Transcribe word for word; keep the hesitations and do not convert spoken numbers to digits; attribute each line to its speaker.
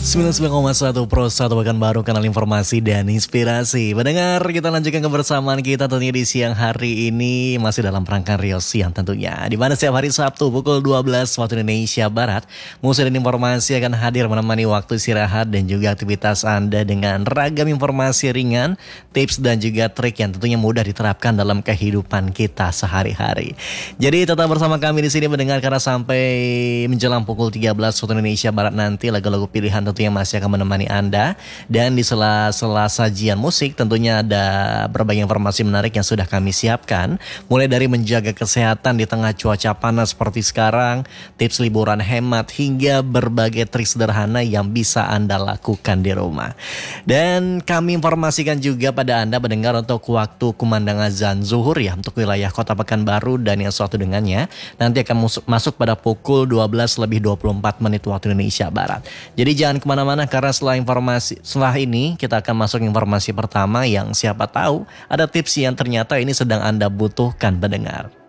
Speaker 1: sembilan puluh sembilan koma satu Pro satu Pekanbaru, kanal informasi dan inspirasi. Mendengar, kita lanjutkan kebersamaan kita tentunya di siang hari ini masih dalam rangkaian Rio Siang tentunya. Di mana setiap hari Sabtu pukul dua belas waktu Indonesia Barat, musik dan informasi akan hadir menemani waktu istirahat dan juga aktivitas Anda dengan ragam informasi ringan, tips dan juga trik yang tentunya mudah diterapkan dalam kehidupan kita sehari-hari. Jadi tetap bersama kami di sini mendengar, karena sampai menjelang pukul tiga belas waktu Indonesia Barat nanti lagu-lagu pilihan tentunya masih akan menemani Anda. Dan di sela-sela sajian musik tentunya ada berbagai informasi menarik yang sudah kami siapkan. Mulai dari menjaga kesehatan di tengah cuaca panas seperti sekarang, tips liburan hemat, hingga berbagai trik sederhana yang bisa Anda lakukan di rumah. Dan kami informasikan juga pada Anda mendengar untuk waktu kumandang azan zuhur ya untuk wilayah Kota Pekanbaru dan yang suatu dengannya nanti akan masuk, masuk pada pukul dua belas lebih dua puluh empat menit waktu Indonesia Barat. Jadi jangan kemana-mana, karena setelah informasi setelah ini kita akan masuk informasi pertama yang siapa tahu ada tips yang ternyata ini sedang Anda butuhkan mendengar.